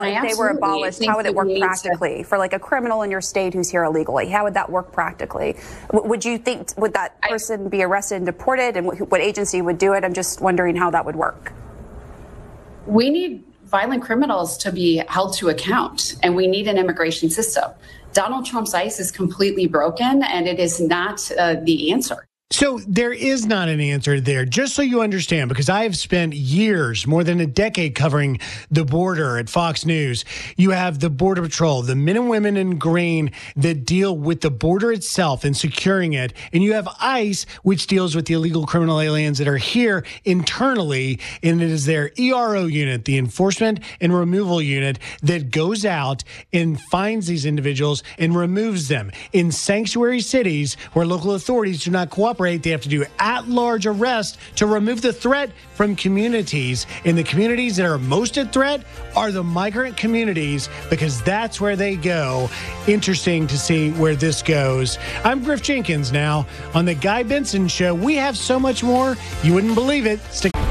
If they were abolished, how would it work practically for like a criminal in your state who's here illegally? How would that work practically? Would you think, would that person be arrested and deported, and what agency would do it? I'm just wondering how that would work. We need violent criminals to be held to account, and we need an immigration system. Donald Trump's ICE is completely broken, and it is not the answer. So there is not an answer there, just so you understand, because I have spent years, more than a decade, covering the border at Fox News. You have the Border Patrol, the men and women in green that deal with the border itself and securing it. And you have ICE, which deals with the illegal criminal aliens that are here internally. And it is their ERO unit, the Enforcement and Removal Unit, that goes out and finds these individuals and removes them. In sanctuary cities where local authorities do not cooperate, they have to do at-large arrest to remove the threat from communities. And the communities that are most at threat are the migrant communities, because that's where they go. Interesting to see where this goes. I'm Griff Jenkins now on The Guy Benson Show. We have so much more. You wouldn't believe it. Stick